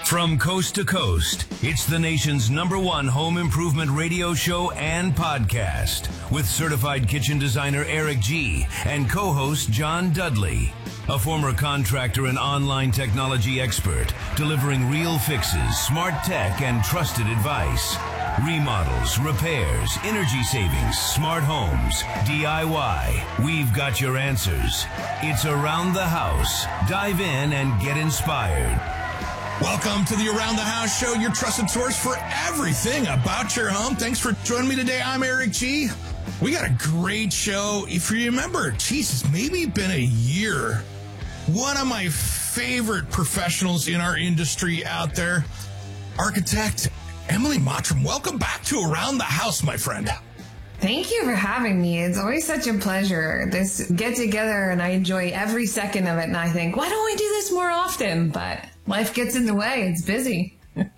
From coast to coast, it's the nation's #1 home improvement radio show and podcast with certified kitchen designer Eric G. and co-host John Dudley, a former contractor and online technology expert, delivering real fixes, smart tech, and trusted advice. Remodels, repairs, energy savings, smart homes, DIY. We've got your answers. It's Around the House. Dive in and get inspired. Welcome to the Around the House show, your trusted source for everything about your home. Thanks for joining me today. I'm Eric G. We got a great show. If you remember, it's maybe been a year. One of my favorite professionals in our industry out there, architect Emily Mottram. Welcome back to Around the House, my friend. Thank you for having me. It's always such a pleasure. This get together, and I enjoy every second of it. And I think, why don't we do this more often? But life gets in the way. It's busy.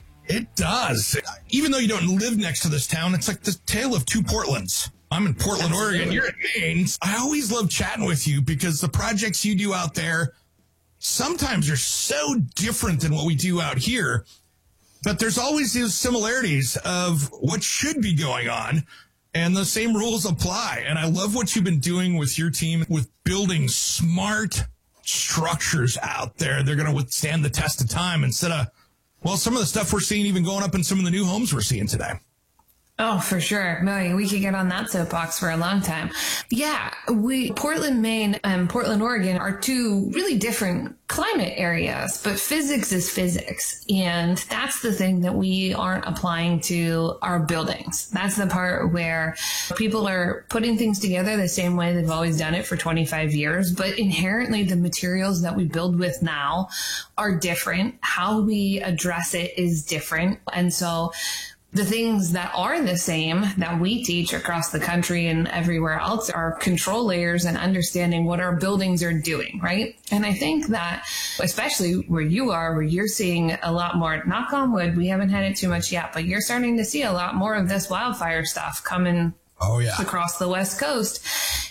It does. Even though you don't live next to this town, it's like the tale of two Portlands. I'm in Portland, Oregon. You're in Maine. I always love chatting with you because the projects you do out there sometimes are so different than what we do out here. But there's always these similarities of what should be going on. And the same rules apply. And I love what you've been doing with your team with building smart structures out there. They're going to withstand the test of time instead of, well, some of the stuff we're seeing even going up in some of the new homes we're seeing today. Oh, for sure. No, we could get on that soapbox for a long time. Yeah, Portland, Maine and Portland, Oregon are two really different climate areas, but physics is physics. And that's the thing that we aren't applying to our buildings. That's the part where people are putting things together the same way they've always done it for 25 years. But inherently, the materials that we build with now are different. How we address it is different. And so the things that are the same that we teach across the country and everywhere else are control layers and understanding what our buildings are doing, right? And I think that, especially where you are, where you're seeing a lot more, knock on wood, we haven't had it too much yet, but you're starting to see a lot more of this wildfire stuff coming across the West Coast.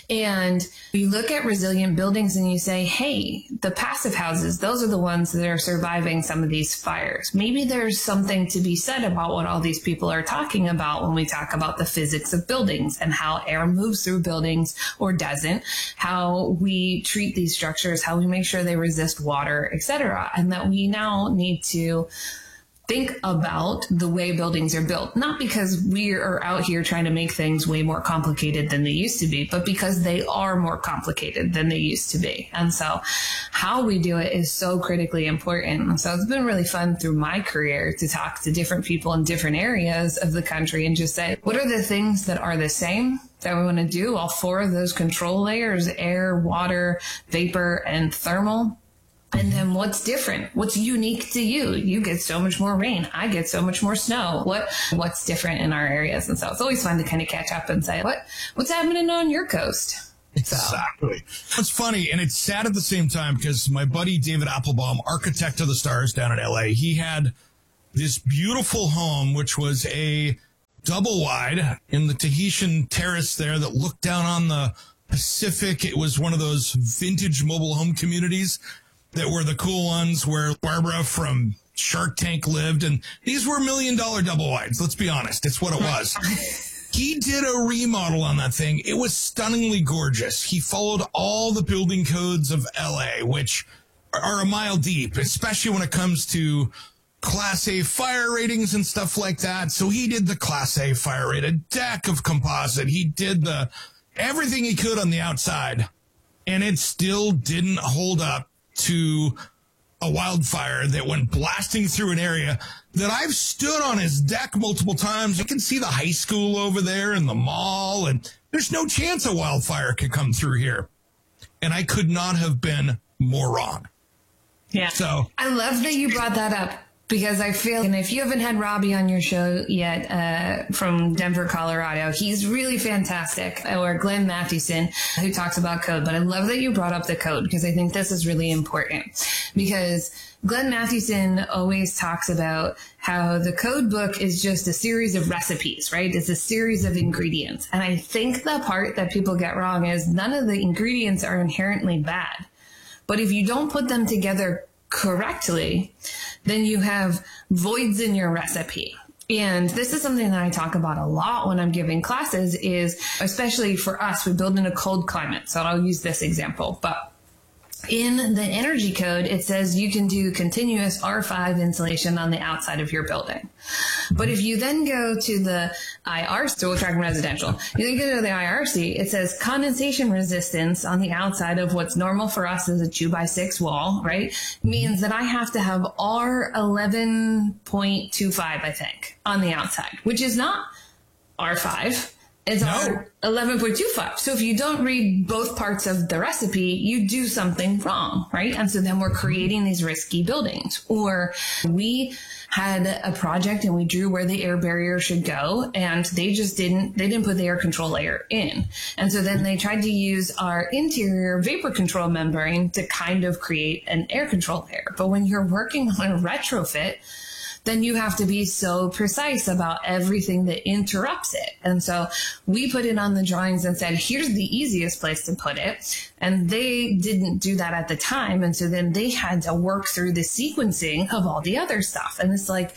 And you look at resilient buildings and you say, hey, the passive houses, those are the ones that are surviving some of these fires. Maybe there's something to be said about what all these people are talking about when we talk about the physics of buildings and how air moves through buildings or doesn't, how we treat these structures, how we make sure they resist water, etc. And that we now need to think about the way buildings are built, not because we are out here trying to make things way more complicated than they used to be, but because they are more complicated than they used to be. And so how we do it is so critically important. And so it's been really fun through my career to talk to different people in different areas of the country and just say, what are the things that are the same that we want to do? All four of those control layers, air, water, vapor, and thermal. And then what's different? What's unique to you? You get so much more rain. I get so much more snow. What's different in our areas? And so it's always fun to kind of catch up and say, what's happening on your coast? Exactly. It's funny, and it's sad at the same time because my buddy David Applebaum, architect of the stars down in LA, he had this beautiful home, which was a double wide in the Tahitian terrace there that looked down on the Pacific. It was one of those vintage mobile home communities that were the cool ones where Barbara from Shark Tank lived. And these were $1 million double wides. Let's be honest. It's what it was. He did a remodel on that thing. It was stunningly gorgeous. He followed all the building codes of LA, which are a mile deep, especially when it comes to Class A fire ratings and stuff like that. So he did the Class A fire rated deck of composite. He did everything he could on the outside, and it still didn't hold up to a wildfire that went blasting through an area that I've stood on his deck multiple times. You can see the high school over there and the mall, and there's no chance a wildfire could come through here. And I could not have been more wrong. Yeah. So I love that you brought that up, because I feel, and if you haven't had Robbie on your show yet, from Denver, Colorado, he's really fantastic. Or Glenn Mathewson, who talks about code. But I love that you brought up the code, because I think this is really important. Because Glenn Mathewson always talks about how the code book is just a series of recipes, right? It's a series of ingredients. And I think the part that people get wrong is none of the ingredients are inherently bad. But if you don't put them together correctly, then you have voids in your recipe. And this is something that I talk about a lot when I'm giving classes, is especially for us, we build in a cold climate. So I'll use this example, but in the energy code, it says you can do continuous R5 insulation on the outside of your building. But if you then go to the IRC, so we're talking residential, you then go to the IRC, it says condensation resistance on the outside of what's normal for us is a 2x6 wall, right? Means that I have to have R11.25, I think, on the outside, which is not R5. It's our 11.25. So if you don't read both parts of the recipe, you do something wrong, right? And so then we're creating these risky buildings. Or we had a project and we drew where the air barrier should go, and they didn't put the air control layer in. And so then they tried to use our interior vapor control membrane to kind of create an air control layer. But when you're working on a retrofit, then you have to be so precise about everything that interrupts it. And so we put it on the drawings and said, here's the easiest place to put it. And they didn't do that at the time. And so then they had to work through the sequencing of all the other stuff. And it's like,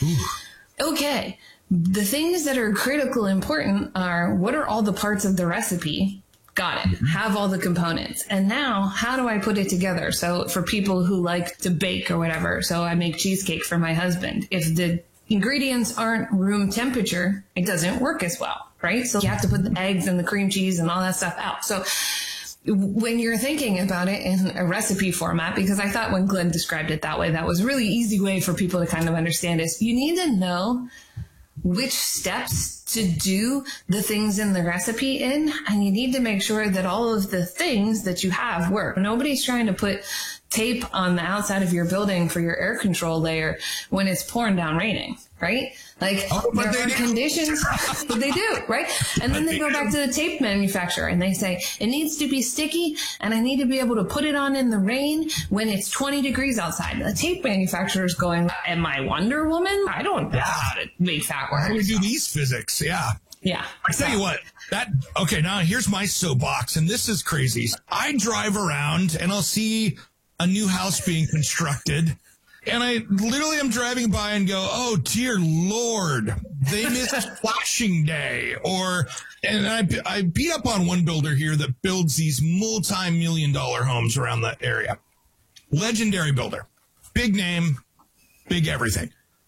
okay, the things that are critical important are, what are all the parts of the recipe? Got it. Have all the components. And now, how do I put it together? So for people who like to bake or whatever, so I make cheesecake for my husband. If the ingredients aren't room temperature, it doesn't work as well, right? So you have to put the eggs and the cream cheese and all that stuff out. So when you're thinking about it in a recipe format, because I thought when Glenn described it that way, that was a really easy way for people to kind of understand is you need to know which steps to do the things in the recipe in, and you need to make sure that all of the things that you have work. Nobody's trying to put tape on the outside of your building for your air control layer when it's pouring down raining, right? Like there are conditions, but they do, right? And then they go back to the tape manufacturer and they say, it needs to be sticky and I need to be able to put it on in the rain when it's 20 degrees outside. The tape manufacturer is going, am I Wonder Woman? I don't know how to make that work. How do we do these physics? Yeah. Yeah. I tell you what, okay, now here's my soapbox, and this is crazy. I drive around and I'll see a new house being constructed, and I literally am driving by and go, oh, dear Lord, they missed flashing day. And I beat up on one builder here that builds these multi-million-dollar homes around that area. Legendary builder. Big name, big everything.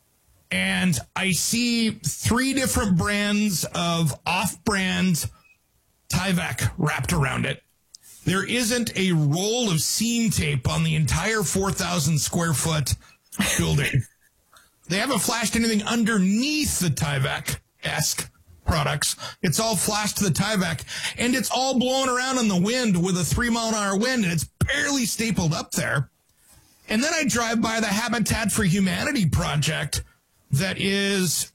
And I see 3 different brands of off-brand Tyvek wrapped around it. There isn't a roll of seam tape on the entire 4,000 square foot building. They haven't flashed anything underneath the Tyvek-esque products. It's all flashed to the Tyvek, and it's all blowing around in the wind with a 3-mile-an-hour wind, and it's barely stapled up there. And then I drive by the Habitat for Humanity project that is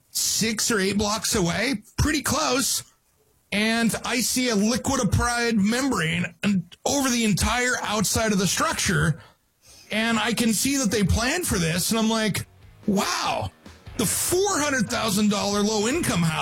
6 or 8 blocks away, pretty close. And I see a liquid applied membrane over the entire outside of the structure. And I can see that they planned for this. And I'm like, wow, the $400,000 low income house